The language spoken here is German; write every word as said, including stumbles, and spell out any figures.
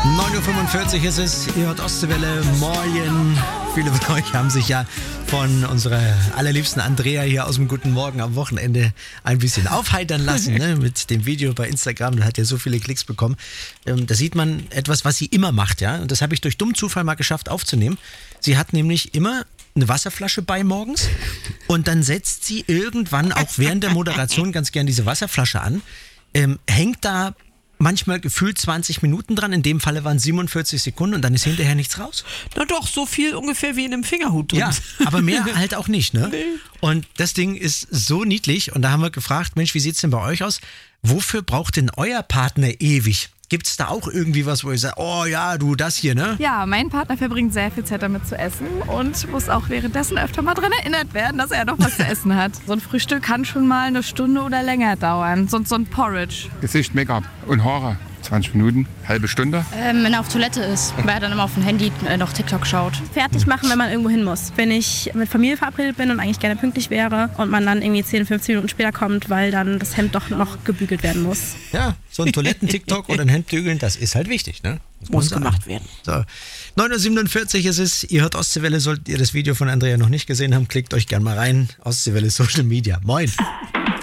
neun Uhr fünfundvierzig ist es, ihr hört Ostseewelle, Morgen. Viele von euch haben sich ja von unserer allerliebsten Andrea hier aus dem Guten Morgen am Wochenende ein bisschen aufheitern lassen, ne? Mit dem Video bei Instagram, das hat ja so viele Klicks bekommen. Ähm, da sieht man etwas, was sie immer macht, ja. Und das habe ich durch dummen Zufall mal geschafft aufzunehmen. Sie hat nämlich immer eine Wasserflasche bei morgens und dann setzt sie irgendwann auch während der Moderation ganz gern diese Wasserflasche an, ähm, hängt da manchmal gefühlt zwanzig Minuten dran, in dem Falle waren es siebenundvierzig Sekunden und dann ist hinterher nichts raus. Na doch, so viel ungefähr wie in einem Fingerhut drin. Ja, aber mehr halt auch nicht, ne? Nee. Und das Ding ist so niedlich und da haben wir gefragt, Mensch, wie sieht's denn bei euch aus? Wofür braucht denn euer Partner ewig? Gibt's da auch irgendwie was, wo ihr sagt, oh ja, du, das hier, ne? Ja, mein Partner verbringt sehr viel Zeit damit zu essen und muss auch währenddessen öfter mal dran erinnert werden, dass er noch was zu essen hat. So ein Frühstück kann schon mal eine Stunde oder länger dauern. So, so ein Porridge. Gesicht, Make-up und Haare. zwanzig Minuten, halbe Stunde. Ähm, wenn er auf Toilette ist, weil er dann immer auf dem Handy äh, noch TikTok schaut. Fertig machen, wenn man irgendwo hin muss. Wenn ich mit Familie verabredet bin und eigentlich gerne pünktlich wäre und man dann irgendwie zehn, fünfzehn Minuten später kommt, weil dann das Hemd doch noch gebügelt werden muss. Ja, so ein Toiletten-TikTok oder ein Hemdbügeln, das ist halt wichtig, ne? Das Muss man gemacht sagen. werden. So, neun Uhr siebenundvierzig ist es, ihr hört Ostseewelle, solltet ihr das Video von Andrea noch nicht gesehen haben, klickt euch gerne mal rein, Ostseewelle Social Media. Moin!